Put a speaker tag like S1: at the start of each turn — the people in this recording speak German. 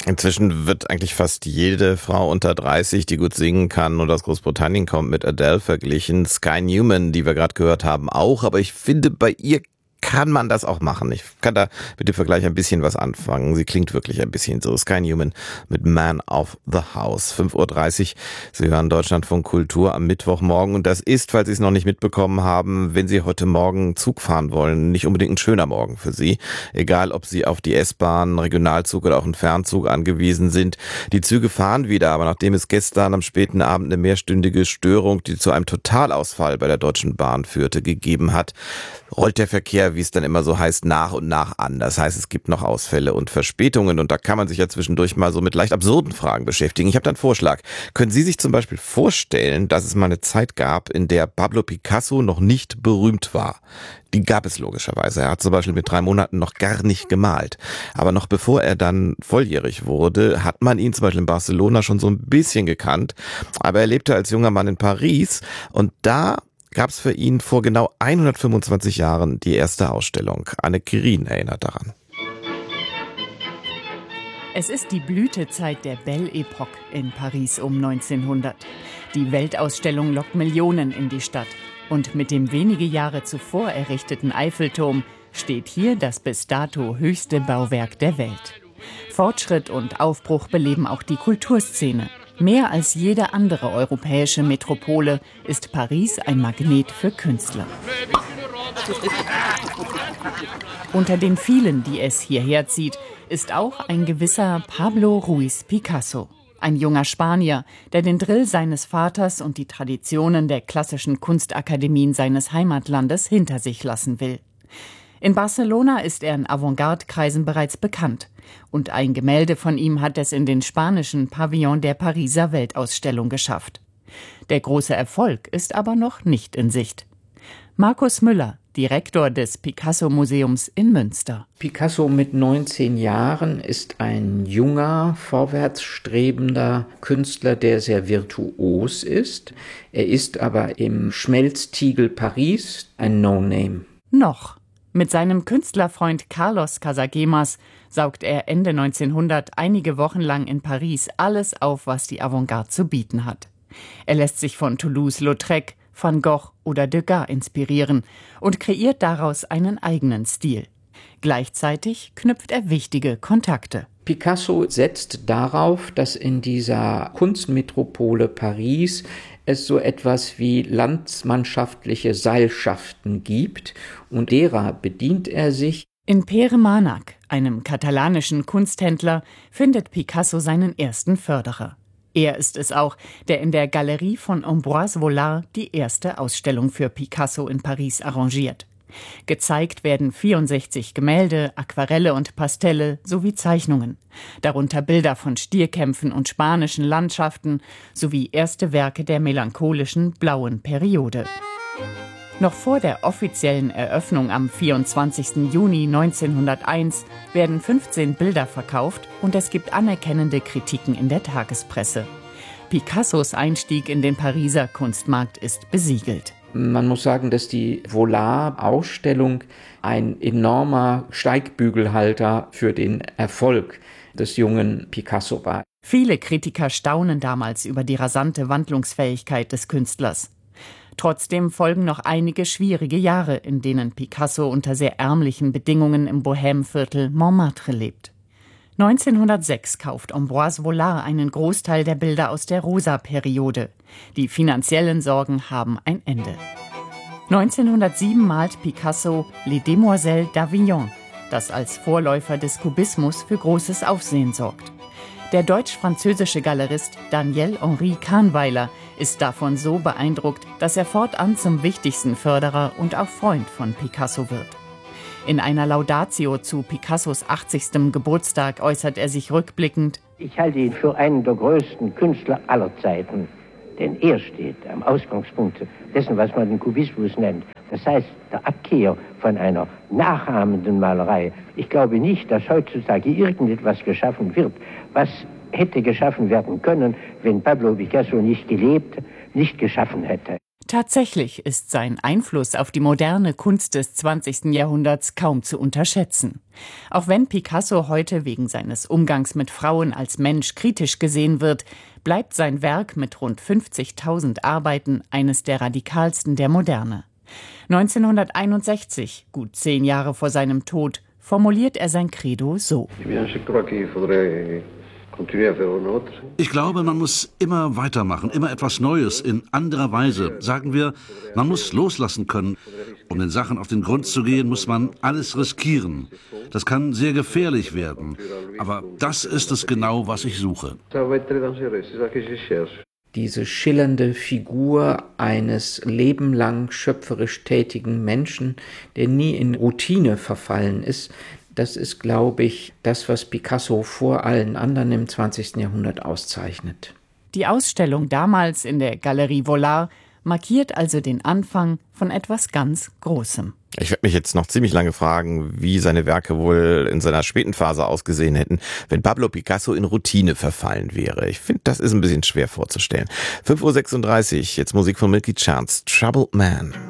S1: Inzwischen wird eigentlich fast jede Frau unter 30, die gut singen kann und aus Großbritannien kommt, mit Adele verglichen. Sky Newman, die wir gerade gehört haben, auch. Aber ich finde, bei ihr kann man das auch machen. Ich kann da mit dem Vergleich ein bisschen was anfangen. Sie klingt wirklich ein bisschen so. Sky Newman mit Man of the House. 5:30 Uhr. Sie hören Deutschlandfunk Kultur am Mittwochmorgen. Und das ist, falls Sie es noch nicht mitbekommen haben, wenn Sie heute Morgen Zug fahren wollen, nicht unbedingt ein schöner Morgen für Sie. Egal, ob Sie auf die S-Bahn, Regionalzug oder auch einen Fernzug angewiesen sind. Die Züge fahren wieder, aber nachdem es gestern am späten Abend eine mehrstündige Störung, die zu einem Totalausfall bei der Deutschen Bahn führte, gegeben hat, rollt der Verkehr, wie es dann immer so heißt, nach und nach an. Das heißt, es gibt noch Ausfälle und Verspätungen und da kann man sich ja zwischendurch mal so mit leicht absurden Fragen beschäftigen. Ich habe da einen Vorschlag. Können Sie sich zum Beispiel vorstellen, dass es mal eine Zeit gab, in der Pablo Picasso noch nicht berühmt war? Die gab es logischerweise. Er hat zum Beispiel mit 3 Monaten noch gar nicht gemalt. Aber noch bevor er dann volljährig wurde, hat man ihn zum Beispiel in Barcelona schon so ein bisschen gekannt. Aber er lebte als junger Mann in Paris und da gab es für ihn vor genau 125 Jahren die erste Ausstellung. Anne Quirin erinnert daran.
S2: Es ist die Blütezeit der Belle Époque in Paris um 1900. Die Weltausstellung lockt Millionen in die Stadt. Und mit dem wenige Jahre zuvor errichteten Eiffelturm steht hier das bis dato höchste Bauwerk der Welt. Fortschritt und Aufbruch beleben auch die Kulturszene. Mehr als jede andere europäische Metropole ist Paris ein Magnet für Künstler. Unter den vielen, die es hierher zieht, ist auch ein gewisser Pablo Ruiz Picasso. Ein junger Spanier, der den Drill seines Vaters und die Traditionen der klassischen Kunstakademien seines Heimatlandes hinter sich lassen will. In Barcelona ist er in Avantgarde-Kreisen bereits bekannt. Und ein Gemälde von ihm hat es in den spanischen Pavillon der Pariser Weltausstellung geschafft. Der große Erfolg ist aber noch nicht in Sicht. Markus Müller, Direktor des Picasso-Museums in Münster.
S3: Picasso mit 19 Jahren ist ein junger, vorwärtsstrebender Künstler, der sehr virtuos ist. Er ist aber im Schmelztiegel Paris ein No-Name.
S2: Noch. Mit seinem Künstlerfreund Carlos Casagemas saugt er Ende 1900 einige Wochen lang in Paris alles auf, was die Avantgarde zu bieten hat. Er lässt sich von Toulouse-Lautrec, Van Gogh oder Degas inspirieren und kreiert daraus einen eigenen Stil. Gleichzeitig knüpft er wichtige Kontakte.
S3: Picasso setzt darauf, dass in dieser Kunstmetropole Paris es so etwas wie landsmannschaftliche Seilschaften gibt und derer bedient er sich.
S2: In Pere Manac, einem katalanischen Kunsthändler, findet Picasso seinen ersten Förderer. Er ist es auch, der in der Galerie von Ambroise Vollard die erste Ausstellung für Picasso in Paris arrangiert. Gezeigt werden 64 Gemälde, Aquarelle und Pastelle sowie Zeichnungen. Darunter Bilder von Stierkämpfen und spanischen Landschaften sowie erste Werke der melancholischen blauen Periode. Noch vor der offiziellen Eröffnung am 24. Juni 1901 werden 15 Bilder verkauft und es gibt anerkennende Kritiken in der Tagespresse. Picassos Einstieg in den Pariser Kunstmarkt ist besiegelt.
S3: Man muss sagen, dass die Vollard-Ausstellung ein enormer Steigbügelhalter für den Erfolg des jungen Picasso war.
S2: Viele Kritiker staunen damals über die rasante Wandlungsfähigkeit des Künstlers. Trotzdem folgen noch einige schwierige Jahre, in denen Picasso unter sehr ärmlichen Bedingungen im Bohème-Viertel Montmartre lebt. 1906 kauft Ambroise Vollard einen Großteil der Bilder aus der Rosa-Periode. Die finanziellen Sorgen haben ein Ende. 1907 malt Picasso Les Demoiselles d'Avignon, das als Vorläufer des Kubismus für großes Aufsehen sorgt. Der deutsch-französische Galerist Daniel-Henri Kahnweiler ist davon so beeindruckt, dass er fortan zum wichtigsten Förderer und auch Freund von Picasso wird. In einer Laudatio zu Picassos 80. Geburtstag äußert er sich rückblickend:
S4: Ich halte ihn für einen der größten Künstler aller Zeiten, denn er steht am Ausgangspunkt dessen, was man den Kubismus nennt. Das heißt, der Abkehr von einer nachahmenden Malerei. Ich glaube nicht, dass heutzutage irgendetwas geschaffen wird, was hätte geschaffen werden können, wenn Pablo Picasso nicht gelebt, nicht geschaffen hätte.
S2: Tatsächlich ist sein Einfluss auf die moderne Kunst des 20. Jahrhunderts kaum zu unterschätzen. Auch wenn Picasso heute wegen seines Umgangs mit Frauen als Mensch kritisch gesehen wird, bleibt sein Werk mit rund 50.000 Arbeiten eines der radikalsten der Moderne. 1961, gut 10 Jahre vor seinem Tod, formuliert er sein Credo so:
S5: Ich glaube, man muss immer weitermachen, immer etwas Neues in anderer Weise. Sagen wir, man muss loslassen können. Um den Sachen auf den Grund zu gehen, muss man alles riskieren. Das kann sehr gefährlich werden. Aber das ist es genau, was ich suche.
S3: Diese schillernde Figur eines lebenlang schöpferisch tätigen Menschen, der nie in Routine verfallen ist, das ist, glaube ich, das, was Picasso vor allen anderen im 20. Jahrhundert auszeichnet.
S2: Die Ausstellung damals in der Galerie Vollard markiert also den Anfang von etwas ganz Großem.
S1: Ich werde mich jetzt noch ziemlich lange fragen, wie seine Werke wohl in seiner späten Phase ausgesehen hätten, wenn Pablo Picasso in Routine verfallen wäre. Ich finde, das ist ein bisschen schwer vorzustellen. 5:36 Uhr, jetzt Musik von Milky Chance, Troubled Man.